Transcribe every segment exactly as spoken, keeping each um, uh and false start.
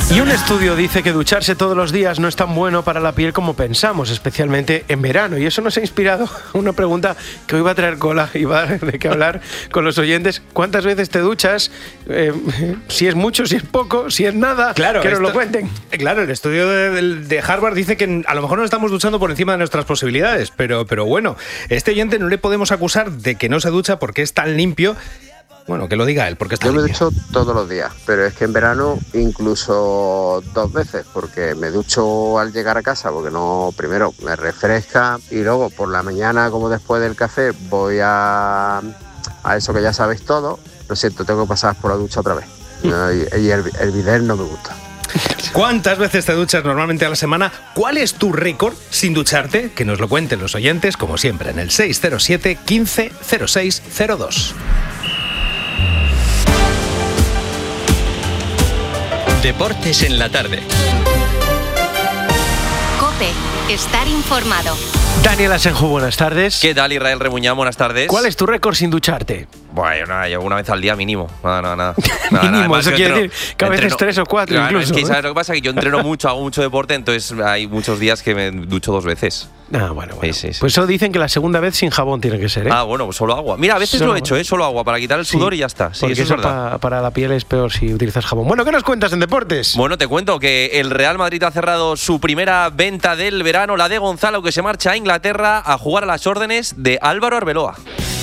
Y un estudio dice que ducharse todos los días no es tan bueno para la piel como pensamos, especialmente en verano. Y eso nos ha inspirado a una pregunta que hoy va a traer cola y va a dar de qué hablar con los oyentes. ¿Cuántas veces te duchas? Eh, si es mucho, si es poco, si es nada, claro, que nos esto, lo cuenten. Claro, el estudio de, de Harvard dice que a lo mejor nos estamos duchando por encima de nuestras posibilidades, pero, pero bueno, este oyente no le podemos acusar de que no se ducha porque es tan limpio. Bueno, que lo diga él, porque está Yo me limpio. ducho todos los días, pero es que en verano incluso dos veces, porque me ducho al llegar a casa, porque no, primero me refresca y luego por la mañana, como después del café, voy a, a eso que ya sabéis todo. Lo siento, tengo que pasar por la ducha otra vez. Y, y el, el bidet no me gusta. ¿Cuántas veces te duchas normalmente a la semana? ¿Cuál es tu récord sin ducharte? Que nos lo cuenten los oyentes, como siempre, en el seis cero siete, quince, cero seis cero dos. Deportes en la tarde. COPE. Estar informado. Daniel Asenjo, buenas tardes. ¿Qué tal, Israel Remuñán? Buenas tardes. ¿Cuál es tu récord sin ducharte? Bueno, nada, yo una vez al día mínimo. Nada, nada, nada. Mínimo, nada, eso quiere entreno, decir que a veces entreno, tres o cuatro claro, incluso. Es que, ¿eh? ¿sabes lo que pasa? Que yo entreno mucho, hago mucho deporte, entonces hay muchos días que me ducho dos veces. Ah, bueno, bueno. Sí, sí, sí. Pues eso dicen que la segunda vez sin jabón tiene que ser, ¿eh? Ah, bueno, pues solo agua. Mira, a veces Solo lo he hecho, ¿eh? Solo agua, para quitar el sudor sí, y ya está. Sí, porque eso es eso verdad. pa, para la piel es peor si utilizas jabón. Bueno, ¿qué nos cuentas en deportes? Bueno, te cuento que el Real Madrid ha cerrado su primera venta del verano, la de Gonzalo, que se marcha a Inglaterra a jugar a las órdenes de Álvaro Arbeloa.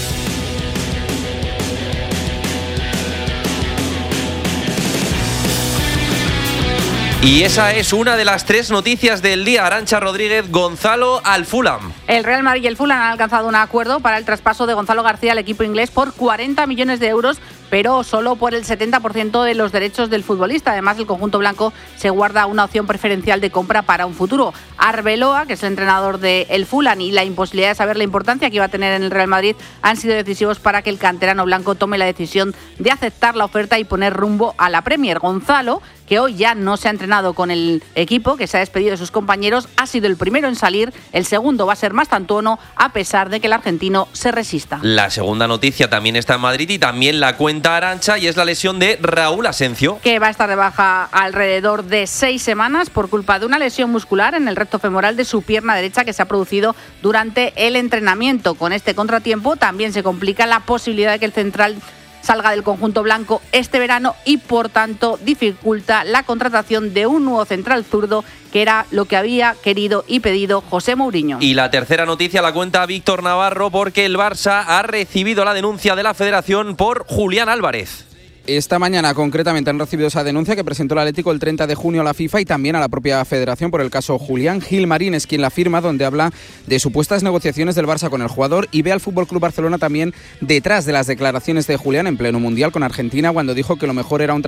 Y esa es una de las tres noticias del día. Arantxa Rodríguez, Gonzalo al Fulham. El Real Madrid y el Fulham han alcanzado un acuerdo para el traspaso de Gonzalo García al equipo inglés por cuarenta millones de euros, pero solo por el setenta por ciento de los derechos del futbolista. Además, el conjunto blanco se guarda una opción preferencial de compra para un futuro. Arbeloa, que es el entrenador del Fulham, y la imposibilidad de saber la importancia que iba a tener en el Real Madrid han sido decisivos para que el canterano blanco tome la decisión de aceptar la oferta y poner rumbo a la Premier. Gonzalo, que hoy ya no se ha entrenado con el equipo, que se ha despedido de sus compañeros, ha sido el primero en salir. El segundo va a ser Mastantuono, a pesar de que el argentino se resista. La segunda noticia también está en Madrid y también la cuenta Arantxa, y es la lesión de Raúl Asencio, que va a estar de baja alrededor de seis semanas por culpa de una lesión muscular en el recto femoral de su pierna derecha que se ha producido durante el entrenamiento. Con este contratiempo también se complica la posibilidad de que el central salga del conjunto blanco este verano y, por tanto, dificulta la contratación de un nuevo central zurdo, que era lo que había querido y pedido José Mourinho. Y la tercera noticia la cuenta Víctor Navarro, porque el Barça ha recibido la denuncia de la Federación por Julián Álvarez. Esta mañana concretamente han recibido esa denuncia que presentó el Atlético el treinta de junio a la FIFA y también a la propia Federación por el caso Julián. Gilmarín es quien la firma, donde habla de supuestas negociaciones del Barça con el jugador y ve al F C Barcelona también detrás de las declaraciones de Julián en pleno Mundial con Argentina, cuando dijo que lo mejor era un